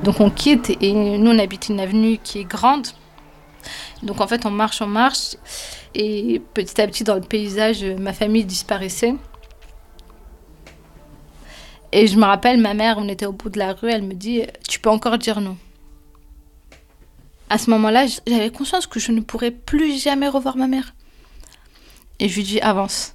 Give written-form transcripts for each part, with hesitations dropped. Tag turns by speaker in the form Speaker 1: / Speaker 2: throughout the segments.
Speaker 1: Donc on quitte et nous on habite une avenue qui est grande. Donc en fait on marche et petit à petit dans le paysage ma famille disparaissait. Et je me rappelle ma mère, on était au bout de la rue, elle me dit tu peux encore dire non. À ce moment-là j'avais conscience que je ne pourrais plus jamais revoir ma mère. Et je lui dis avance.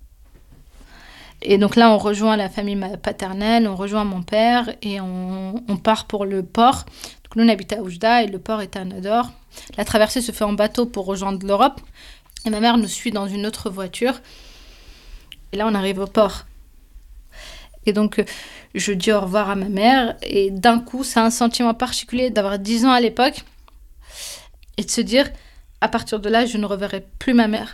Speaker 1: Et donc là, on rejoint la famille paternelle, on rejoint mon père et on part pour le port. Donc nous, on habite à Oujda et le port est à Nador. La traversée se fait en bateau pour rejoindre l'Europe. Et ma mère nous suit dans une autre voiture. Et là, on arrive au port. Et donc, je dis au revoir à ma mère. Et d'un coup, c'est un sentiment particulier d'avoir 10 ans à l'époque. Et de se dire, à partir de là, je ne reverrai plus ma mère.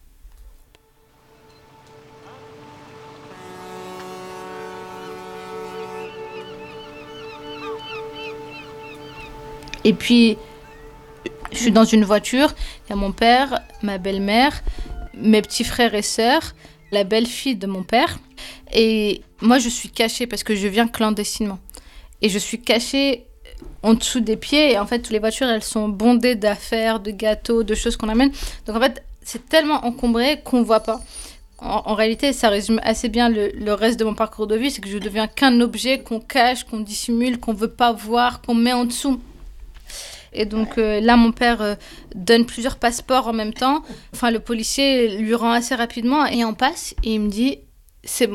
Speaker 1: Et puis, je suis dans une voiture, il y a mon père, ma belle-mère, mes petits frères et sœurs, la belle-fille de mon père. Et moi, je suis cachée parce que je viens clandestinement. Et je suis cachée en dessous des pieds. Et en fait, toutes les voitures, elles sont bondées d'affaires, de gâteaux, de choses qu'on amène. Donc en fait, c'est tellement encombré qu'on ne voit pas. En réalité, ça résume assez bien le reste de mon parcours de vie. C'est que je deviens qu'un objet qu'on cache, qu'on dissimule, qu'on ne veut pas voir, qu'on met en dessous. Et donc là, mon père donne plusieurs passeports en même temps. Enfin, le policier lui rend assez rapidement et on passe et il me dit « c'est bon ».